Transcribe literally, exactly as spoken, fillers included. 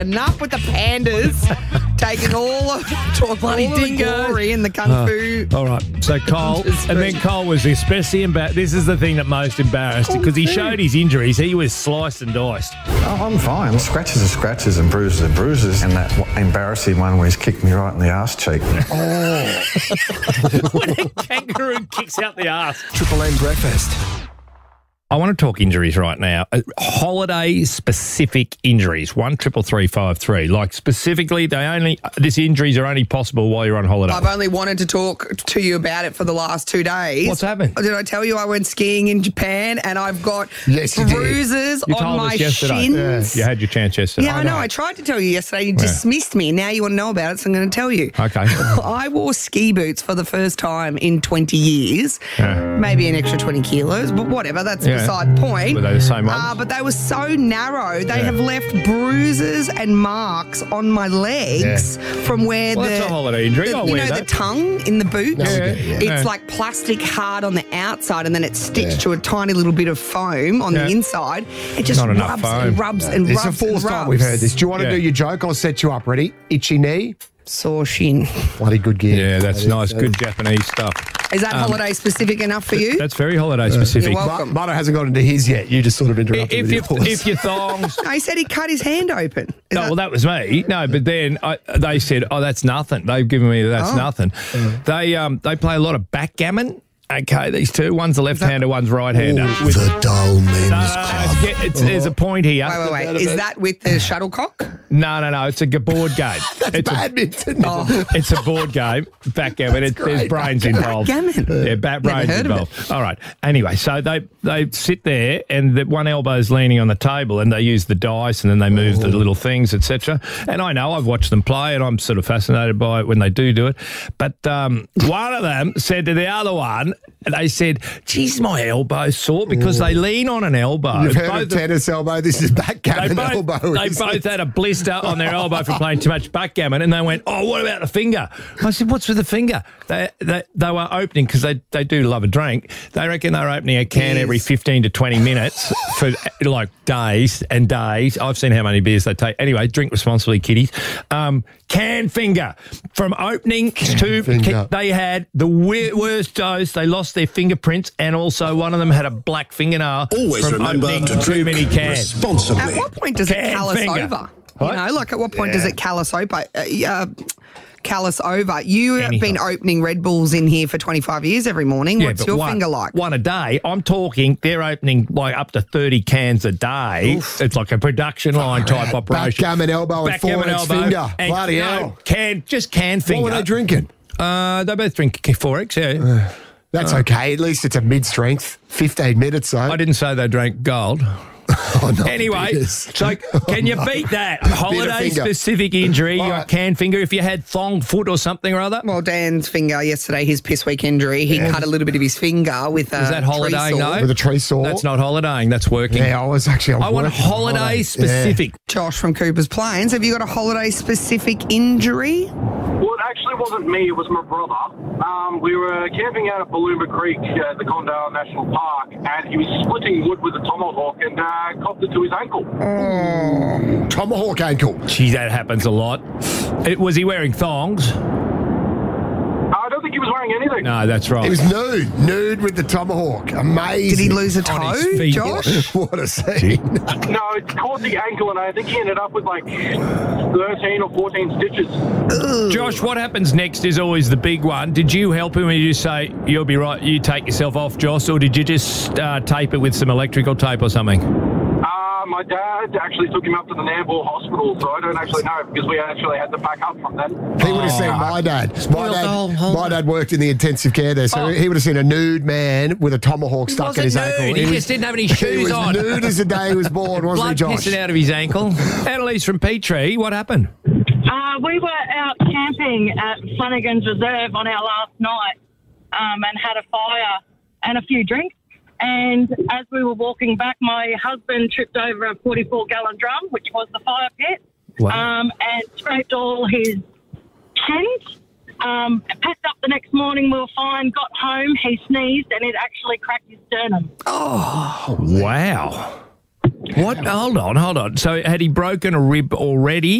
Enough with the pandas taking all of all bloody of the dingoes. glory in the kung fu. All right, so Cole, and then Cole was especially embarrassed. This is the thing that most embarrassed because he showed his injuries. He was sliced and diced. Oh, I'm fine. Scratches are scratches and bruises are bruises. And that w- embarrassing one where he's kicked me right in the arse cheek. When a kangaroo kicks out the arse. Triple M breakfast. I want to talk injuries right now. Uh, holiday-specific injuries. One triple three five three. Like specifically, they only these injuries are only possible while you're on holiday. I've only wanted to talk to you about it for the last two days. What's happened? Did I tell you I went skiing in Japan and I've got Yes, you did. bruises You on told my us yesterday. shins? You had your chance yesterday. Yeah, I know. I tried to tell you yesterday. You dismissed me. Now you want to know about it, so I'm going to tell you. Okay. I wore ski boots for the first time in twenty years. Yeah. Maybe an extra twenty kilos, but whatever. That's Yeah. beside the point. Were they the same ones? Uh, but they were so narrow. They Yeah. have left bruises and marks on my legs from where Well, the... that's a holiday injury. the- I'll you wear know that. the tongue in the boot? No, we get it, yeah. It's Yeah. like plastic hard on the outside and then it's stitched Yeah. to a tiny little bit of foam on Yeah. the inside. It just Not enough rubs foam. and rubs and It's rubs the fourth and time rubs. we've heard this. Do you want to Yeah. do your joke? I'll set you up. Ready? Itchy knee. Sore shin. Bloody good gear. Yeah, that's nice. Good Japanese stuff. Is that holiday specific enough for you? That's very holiday specific. You're welcome. But Mano hasn't got into his yet. You just sort of interrupted If, with you, yours. if your thongs... No, he said he cut his hand open. Is No, that- well, that was me. No, but then I, they said, "Oh, that's nothing." They've given me that's Oh. nothing. They um they play a lot of backgammon. Okay, these two. One's a left-hander, one's right-hander. With- the Dull Men's No, Club. it's- it's- there's a point here. Wait, wait, wait. Is that with the shuttlecock? No, no, no. It's a g- board game. That's it's badminton. Oh. A, it's a board game. Backgammon. It, there's great. brains involved. Backgammon. Yeah, bat Never brains heard of involved. All right. Anyway, so they they sit there and the one elbow's leaning on the table and they use the dice and then they move the little things, et cetera. And I know I've watched them play and I'm sort of fascinated by it when they do do it. But um, one of them said to the other one, they said, geez, my elbow's sore because they lean on an elbow. You've heard Both of tennis elbow. This is they backgammon both, elbow. they isn't both it? had a blister on their elbow from playing too much backgammon, and they went, "Oh, what about the finger?" I said, "What's with the finger?" They they, they were opening because they, they do love a drink. They reckon they're opening a can Yes. every fifteen to twenty minutes for like days and days. I've seen how many beers they take. Anyway, drink responsibly, kiddies. Um, can finger from opening to finger. they had the wor- worst dose. They lost their fingerprints, and also one of them had a black fingernail Always from remember opening to too drink many cans. responsibly. At what point does it Can callus finger. over? What? You know, like at what point does it callus over? Uh, uh, callus over. You have Anyhow. been opening Red Bulls in here for twenty-five years every morning. What's but your one, finger like? One a day. I'm talking, they're opening like up to thirty cans a day. It's like a production line type operation. Backgammon elbow and Backgammon four-inch elbow finger. and- Bloody no, hell. Can, just can finger. What were they drinking? Uh, they both drink four X, yeah. That's okay. At least it's a mid-strength. fifteen minutes, though. I didn't say they drank gold. Oh, not Anyway, beers. so can you beat that? Holiday-specific injury, you got can finger. If you had thong foot or something or other. Well, Dan's finger yesterday, his piss week injury, he cut a little bit of his finger with a Is that tree holidaying, saw. though? With a tree saw. That's not holidaying, that's working. Yeah, I was actually. I, was I want working on holiday-specific. Josh from Cooper's Plains, have you got a holiday-specific injury? Well, it actually wasn't me, it was my brother. Um, we were camping out at Balloomba Creek at the Condale National Park, and he was splitting wood with a tomahawk and uh, copped it to his ankle. Tomahawk ankle. Gee, that happens a lot. It, was he wearing thongs? I don't think he was wearing anything. No, that's right. He was nude. Nude with the tomahawk. Amazing. Did he lose a On his toe, feet. Josh? What a scene. No, it caught the ankle, and I think he ended up with like thirteen or fourteen stitches. Josh, what happens next is always the big one. Did you help him and you just say, you'll be right, you take yourself off, Josh, or did you just uh, tape it with some electrical tape or something? Uh, my dad actually took him up to the Nambour Hospital, so I don't actually know because we actually had to pack up from then. He would have seen my dad. My Spoiled the whole- dad, whole- my dad worked in the intensive care there, so Oh. he would have seen a nude man with a tomahawk stuck in wasn't his nude, ankle. he was- just didn't have any He shoes was on. nude as the day he was born, wasn't Blood he, Josh? pissing out of his ankle. Annalise from Petrie, what happened? Uh, we were out camping at Flanagan's Reserve on our last night um, and had a fire and a few drinks. And as we were walking back, my husband tripped over a forty-four gallon drum, which was the fire pit, Wow. um, and scraped all his shins. Um, packed up the next morning, we were fine. Got home, he sneezed, and it actually cracked his sternum. Wow. What? Hold on, hold on. So had he broken a rib already?